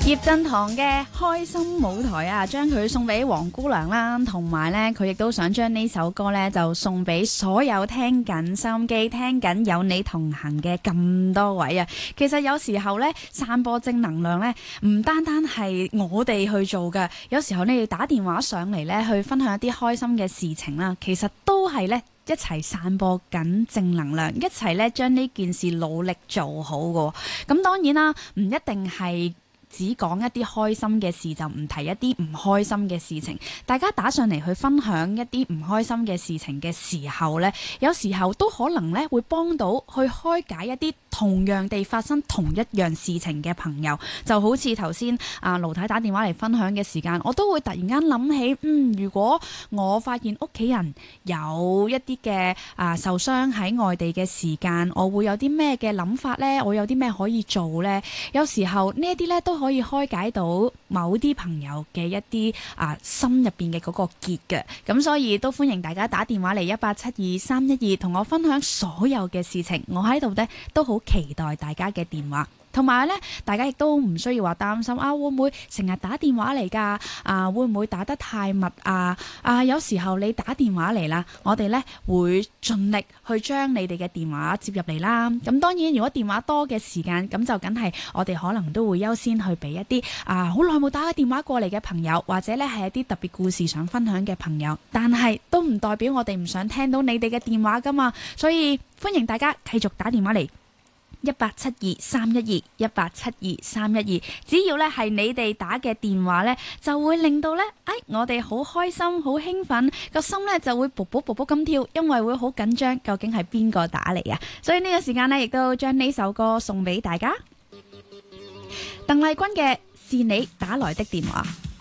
葉振棠嘅開心舞台啊，將佢送俾黃姑娘啦，同埋咧佢亦都想將呢首歌咧就送俾所有聽緊收音機、聽緊有你同行嘅咁多位啊。其實有時候咧散播正能量咧，唔單單係我哋去做嘅，有時候你哋打電話上嚟咧去分享一啲開心嘅事情啦，其實都係咧一齊散播緊正能量，一齊咧將呢件事努力做好嘅。咁當然啦，唔一定係只講一啲開心嘅事，就唔提一啲唔開心嘅事情。大家打上嚟去分享一啲唔開心嘅事情嘅時候呢，有時候都可能咧會幫到去開解一啲同樣地發生同一樣事情嘅朋友。就好似頭先盧太打電話嚟分享嘅時間，我都會突然間諗起，如果我發現屋企人有一啲嘅受傷喺外地嘅時間，我會有啲咩嘅諗法呢？我有啲咩可以做呢？有時候呢一啲咧都可以開解到某啲朋友嘅一啲心入邊嘅嗰個結嘅。咁所以都歡迎大家打電話嚟1872312，同我分享所有嘅事情。我喺度呢都好期待大家嘅電話。同埋咧，大家亦都唔需要話擔心會唔會成日打電話嚟㗎？會唔會打得太密啊？有時候你打電話嚟啦，我哋咧會盡力去將你哋嘅電話接入嚟啦。咁當然，如果電話多嘅時間，咁就梗係我哋可能都會優先去俾一啲好耐冇打過電話過嚟嘅朋友，或者咧係一啲特別故事想分享嘅朋友。但係都唔代表我哋唔想聽到你哋嘅電話㗎嘛。所以歡迎大家繼續打電話嚟。1872312，1872312，只要咧係你哋打嘅電話咧，就會令到咧，我哋好開心、好興奮，個心咧就會卜卜卜卜咁跳，因為會好緊張，究竟係邊個打嚟啊？所以呢個時間咧，亦都將呢首歌送俾大家。鄧麗君嘅是你打來的電話。